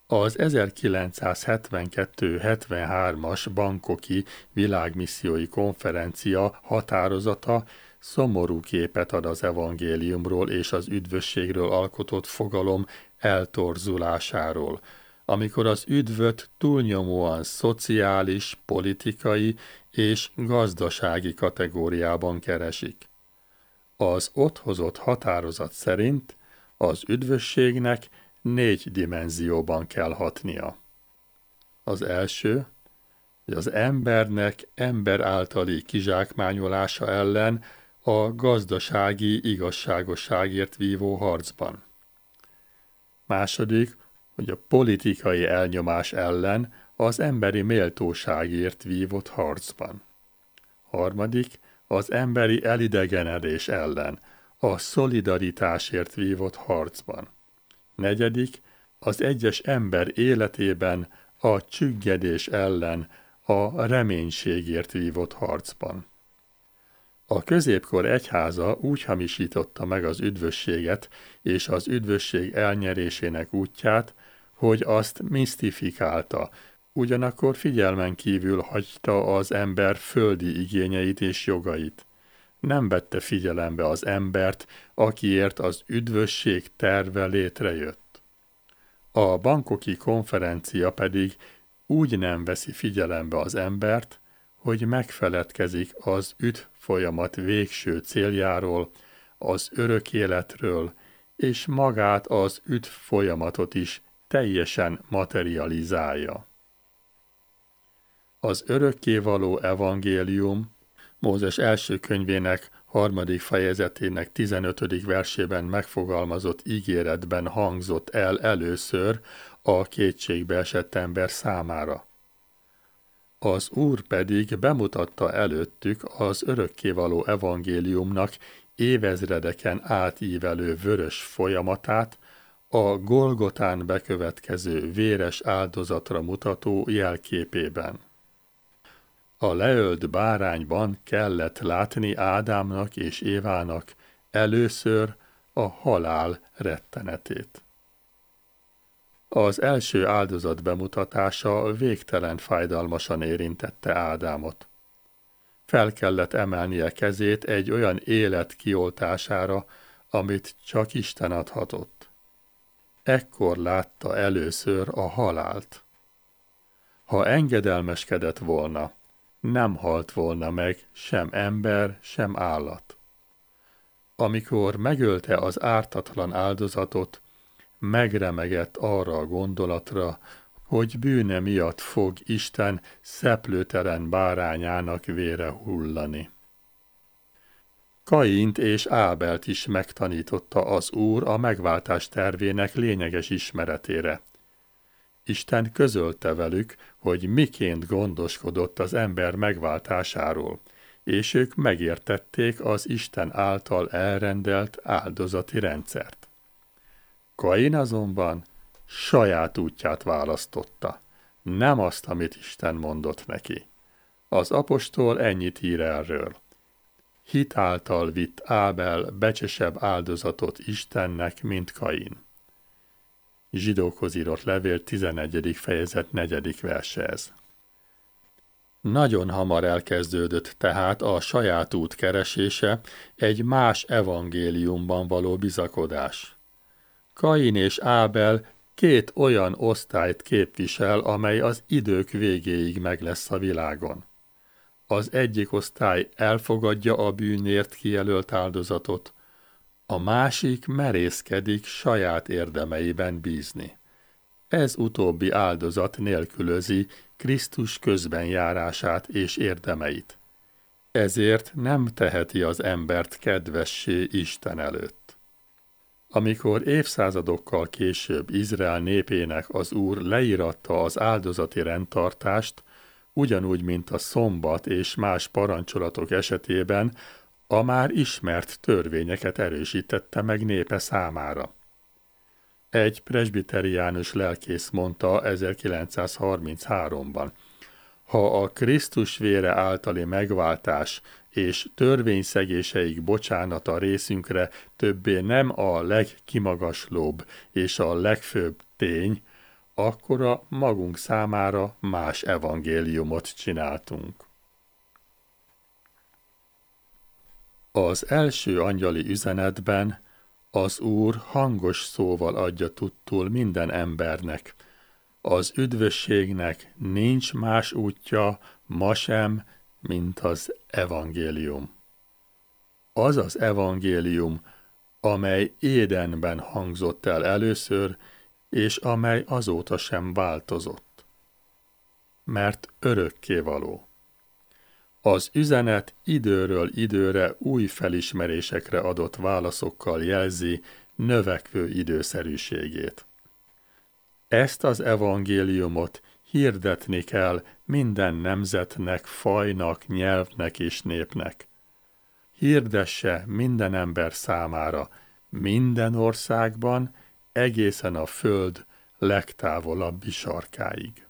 Az 1972-73-as Bangkoki világmissziói konferencia határozata szomorú képet ad az evangéliumról és az üdvösségről alkotott fogalom eltorzulásáról, amikor az üdvöt túlnyomóan szociális, politikai és gazdasági kategóriában keresik. Az ott hozott határozat szerint az üdvösségnek 4 dimenzióban kell hatnia. Az első, hogy az embernek ember általi kizsákmányolása ellen a gazdasági igazságosságért vívó harcban. Második, hogy a politikai elnyomás ellen az emberi méltóságért vívott harcban. Harmadik, az emberi elidegenedés ellen, a szolidaritásért vívott harcban. Negyedik, az egyes ember életében a csüggedés ellen, a reménységért vívott harcban. A középkor egyháza úgy hamisította meg az üdvösséget és az üdvösség elnyerésének útját, hogy azt misztifikálta, ugyanakkor figyelmen kívül hagyta az ember földi igényeit és jogait. Nem vette figyelembe az embert, akiért az üdvösség terve létrejött. A Bangkoki konferencia pedig úgy nem veszi figyelembe az embert, hogy megfeledkezik az folyamat végső céljáról, az örök életről, és magát az folyamatot is teljesen materializálja. Az örökkévaló evangélium Mózes első könyvének 3. fejezetének 15. versében megfogalmazott ígéretben hangzott el először a kétségbe esett ember számára. Az Úr pedig bemutatta előttük az örökkévaló evangéliumnak évezredeken átívelő vörös folyamatát, a Golgotán bekövetkező véres áldozatra mutató jelképében. A leölt bárányban kellett látni Ádámnak és Évának először a halál rettenetét. Az első áldozat bemutatása végtelen fájdalmasan érintette Ádámot. Fel kellett emelnie kezét egy olyan élet kioltására, amit csak Isten adhatott. Ekkor látta először a halált. Ha engedelmeskedett volna, nem halt volna meg sem ember, sem állat. Amikor megölte az ártatlan áldozatot, megremegett arra a gondolatra, hogy bűne miatt fog Isten szeplőtelen bárányának vére hullani. Kaint és Ábelt is megtanította az Úr a megváltás tervének lényeges ismeretére. Isten közölte velük, hogy miként gondoskodott az ember megváltásáról, és ők megértették az Isten által elrendelt áldozati rendszert. Kain azonban saját útját választotta, nem azt, amit Isten mondott neki. Az apostol ennyit ír erről. Hit által vitt Ábel becsesebb áldozatot Istennek, mint Kain. Zsidókhoz írott levél 11. fejezet 4. verse ez. Nagyon hamar elkezdődött tehát a saját út keresése, egy más evangéliumban való bizakodás. Kain és Ábel 2 olyan osztályt képvisel, amely az idők végéig meg lesz a világon. Az egyik osztály elfogadja a bűnért kijelölt áldozatot, a másik merészkedik saját érdemeiben bízni. Ez utóbbi áldozat nélkülözi Krisztus közbenjárását és érdemeit. Ezért nem teheti az embert kedvessé Isten előtt. Amikor évszázadokkal később Izrael népének az Úr leíratta az áldozati rendtartást, ugyanúgy, mint a szombat és más parancsolatok esetében, a már ismert törvényeket erősítette meg népe számára. Egy presbiteriánus lelkész mondta 1933-ban, ha a Krisztus vére általi megváltás és törvényszegéseik bocsánata részünkre többé nem a legkimagaslóbb és a legfőbb tény, akkora magunk számára más evangéliumot csináltunk. Az első angyali üzenetben az Úr hangos szóval adja tudtul minden embernek: az üdvösségnek nincs más útja ma sem, mint az evangélium. Az az evangélium, amely Édenben hangzott el először, és amely azóta sem változott. Mert örökkévaló. Az üzenet időről időre új felismerésekre adott válaszokkal jelzi növekvő időszerűségét. Ezt az evangéliumot hirdetni kell minden nemzetnek, fajnak, nyelvnek és népnek. Hirdesse minden ember számára, minden országban, egészen a föld legtávolabbi sarkáig.